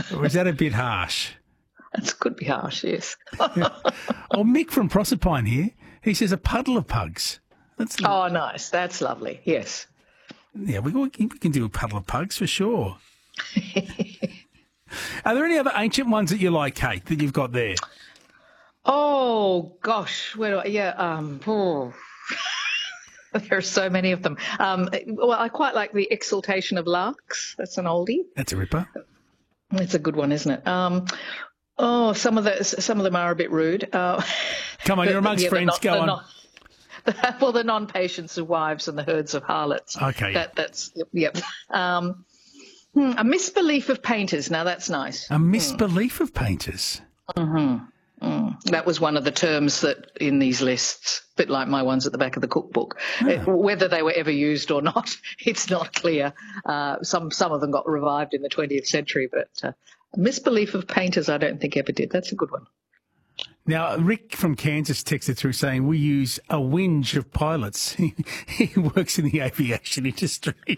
Or is that a bit harsh? That could be harsh, yes. Oh, Mick from Proserpine here. He says a puddle of pugs. That's Oh, nice. That's lovely. Yes. Yeah, we can do a puddle of pugs for sure. Are there any other ancient ones that you like, Kate, that you've got there? Oh, gosh. There are so many of them. Well, I quite like the Exaltation of Larks. That's an oldie. That's a ripper. It's a good one, isn't it? Some of them are a bit rude. Come on, you're amongst friends. Go on. Well, the non-patience of wives and the herds of harlots. Okay. That's yep. A misbelief of painters. Now that's nice. A misbelief of painters. That was one of the terms that in these lists, a bit like my ones at the back of the cookbook. Whether they were ever used or not, it's not clear. Some of them got revived in the 20th century, but a misbelief of painters I don't think ever did. That's a good one. Now, Rick from Kansas texted through saying we use a whinge of pilots. He works in the aviation industry.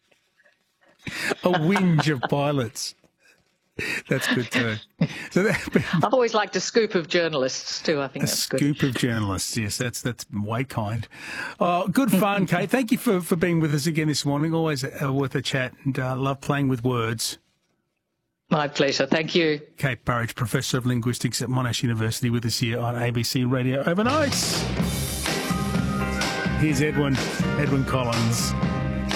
A whinge of pilots. That's good too. So I've always liked a scoop of journalists too. I think that's good. A scoop of journalists. Yes, that's way kind. Oh, good fun, Kate. Thank you for being with us again this morning. Always worth a chat, and love playing with words. My pleasure. Thank you. Kate Burridge, Professor of Linguistics at Monash University, with us here on ABC Radio Overnight. Here's Edwin Collins.